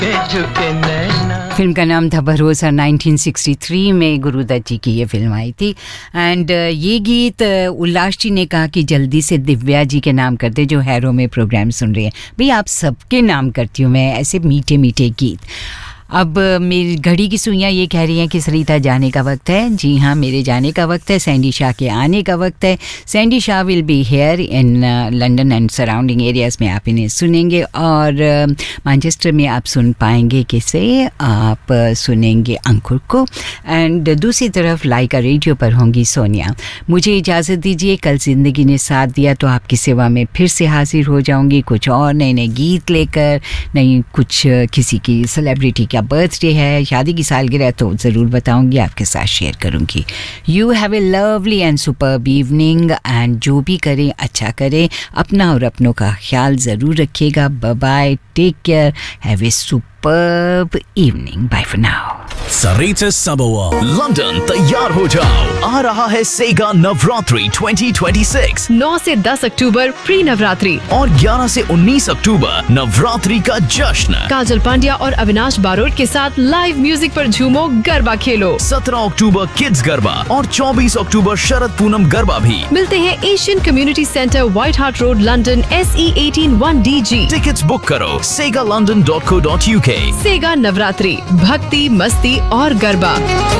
Film का नाम था भरोसा। 1963 में गुरुदत्त जी की ये फिल्म आई थी। एंड ये गीत उल्लास जी ने कहा कि जल्दी से दिव्या जी के नाम कर दे जो हैरो में प्रोग्राम सुन रही है। भाई आप सबके नाम करती हूँ मैं, ऐसे मीठे मीठे गीत। अब मेरी घड़ी की सुइयाँ ये कह रही हैं कि सरिता जाने का वक्त है। जी हाँ, मेरे जाने का वक्त है। सैंडी शाह के आने का वक्त है। Sandy Shah will be here in London and surrounding areas में आप इन्हें सुनेंगे। और मैनचेस्टर में आप सुन पाएंगे किसे, आप सुनेंगे अंकुर को। एंड दूसरी तरफ लाइका रेडियो पर होंगी सोनिया। मुझे इजाज़त दीजिए, कल ज़िंदगी ने साथ दिया तो आपकी सेवा में फिर से हाजिर हो जाऊँगी, कुछ और नए नए गीत लेकर। नहीं कुछ किसी की सेलिब्रिटी का बर्थडे है, शादी की सालगिरह, तो ज़रूर बताऊंगी, आपके साथ शेयर करूंगी। You have a lovely and superb evening. And जो भी करें अच्छा करें, अपना और अपनों का ख्याल ज़रूर रखिएगा। Bye bye, take care, have a superb evening. Bye for now. Sarita सबवा, London तैयार हो जाओ, आ रहा है सेगा नवरात्रि 2026। 9 से 10 अक्टूबर प्री नवरात्रि और 11 से 19 अक्टूबर नवरात्रि का जश्न। काजल पांड्या और अविनाश बारोट के साथ लाइव म्यूजिक पर झूमो, गरबा खेलो। 17 अक्टूबर किड्स गरबा और 24 अक्टूबर शरद पूनम गरबा भी। मिलते हैं Asian community centre, white heart road, London, SE 18 1DG। Tickets book करो segalondon.co.uk। सेगा नवरात्रि, भक्ति, मस्ती और garba.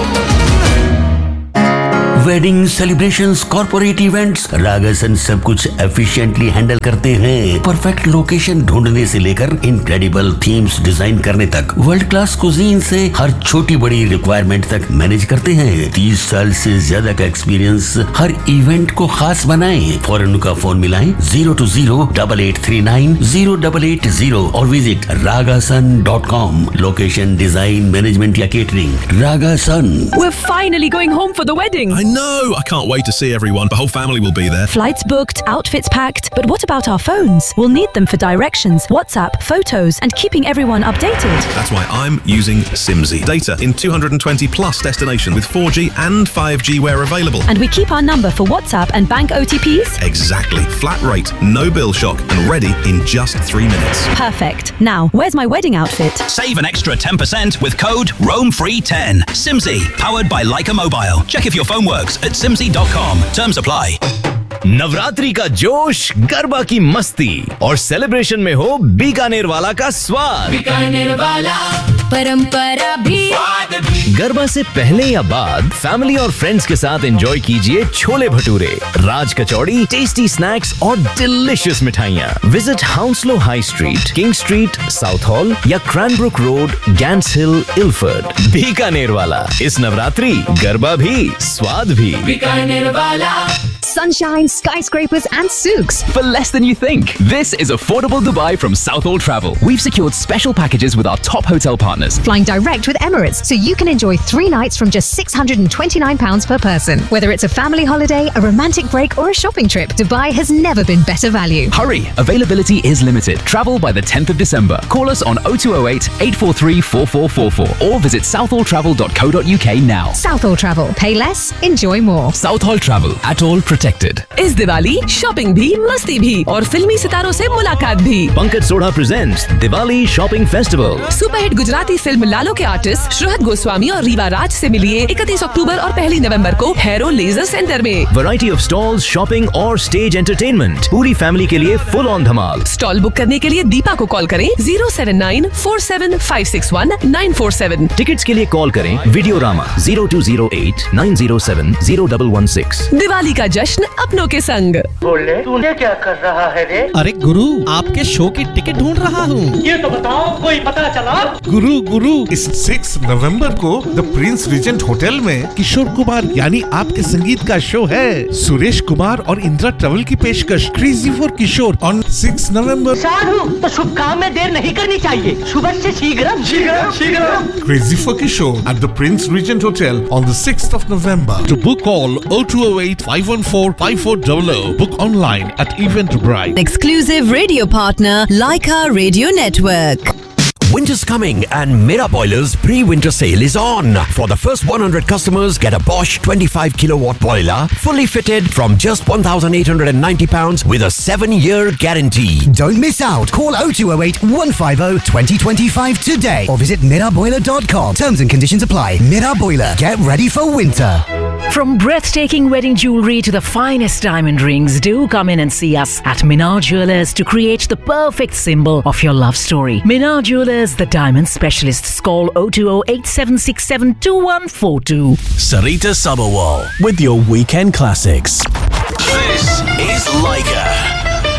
Wedding celebrations, corporate events, रागासन सब कुछ एफिशिएंटली हैंडल करते हैं। परफेक्ट लोकेशन ढूंढने से लेकर इनक्रेडिबल थीम्स डिजाइन करने तक, वर्ल्ड क्लास कुजीन से हर छोटी बड़ी रिक्वायरमेंट तक मैनेज करते हैं। 30 साल से ज्यादा का एक्सपीरियंस हर इवेंट को खास बनाएं। फौरन का फोन मिलाएं 020-8839-0880 और visit ragasan.com। Location, design, management या catering, रागासन। We're finally going home for the wedding. No, I can't wait to see everyone. The whole family will be there. Flights booked, outfits packed, but what about our phones? We'll need them for directions, WhatsApp, photos, and keeping everyone updated. That's why I'm using Simsy. Data in 220 plus destinations with 4G and 5G where available. And we keep our number for WhatsApp and bank OTPs? Exactly. Flat rate, no bill shock, and ready in just 3 minutes. Perfect. Now, where's my wedding outfit? Save an extra 10% with code ROAMFREE10. Simsy, powered by Leica Mobile. Check if your phone works at simsy.com. Terms apply. Navratri का जोश, गरबा की मस्ती और celebration में हो बीकानेर वाला का स्वाद। बीकानेर वाला, परंपरा भी, गरबा से पहले या बाद फैमिली और फ्रेंड्स के साथ एंजॉय कीजिए छोले भटूरे, राज कचौड़ी, टेस्टी स्नैक्स और डिलीशियस मिठाइयाँ। Visit हाउंसलो high street, king street, south hall या क्रैनब्रुक रोड, गैंट्स हिल, इल्फर्ड। बीकानेर वाला, इस नवरात्रि गरबा भी स्वाद भी। बीकानेर वाला। Sunshine, skyscrapers and souks. For less than you think. This is affordable Dubai from Southall Travel. We've secured special packages with our top hotel partners. Flying direct with Emirates, so you can enjoy 3 nights from just £629 per person. Whether it's a family holiday, a romantic break or a shopping trip, Dubai has never been better value. Hurry! Availability is limited. Travel by the 10th of December. Call us on 0208 843 4444 or visit southalltravel.co.uk now. Southall Travel. Pay less, enjoy more. Southall Travel. At all protected. इस Diwali shopping भी, मस्ती भी और फिल्मी सितारों से मुलाकात भी। Pankaj Sodha presents Diwali shopping festival. Superhit Gujarati film लालो के आर्टिस्ट श्रहद गोस्वामी और रीवा राज से मिलिए 31 अक्टूबर और 1 नवंबर को हैरो लेजर सेंटर में। वैरायटी ऑफ स्टॉल्स, शॉपिंग और स्टेज एंटरटेनमेंट, पूरी फैमिली के लिए full on Dhamaal. Stall book करने के लिए दीपा को कॉल करें 07947561947। टिकट्स के लिए कॉल करें वीडियोरामा 0208 907 0116। दिवाली का जश्न अपनों के संग। बोले तूने क्या कर रहा है रे? अरे गुरु, आपके शो की टिकट ढूंढ रहा हूँ। ये तो बताओ, कोई पता चला? गुरु इस 6 नवंबर को द प्रिंस रीजेंट होटल में किशोर कुमार यानी आपके संगीत का शो है। सुरेश कुमार और इंदिरा ट्रेवल की पेशकश क्रेजी फॉर किशोर ऑन 6 नवंबर। साधु, तो शुभ काम में देर नहीं करनी चाहिए, सुबह से शीघ्रम। Crazy for Kishore at the Prince Regent Hotel on the 6th of November. To book, call 0208 514-5400. Book online at Eventbrite. Exclusive radio partner Leica Radio Network. Winter's coming and Mera Boilers pre-winter sale is on. For the first 100 customers, get a Bosch 25 kilowatt boiler, fully fitted from just £1,890 with a 7-year guarantee. Don't miss out. Call 0208 150 2025 today or visit miraboiler.com. Terms and conditions apply. Mera Boiler. Get ready for winter. From breathtaking wedding jewelry to the finest diamond rings, do come in and see us at Minar Jewelers to create the perfect symbol of your love story. Minar Jewelers, the diamond specialists. Call 020-8767-2142. Sarita Sabharwal with your weekend classics. This is Leica.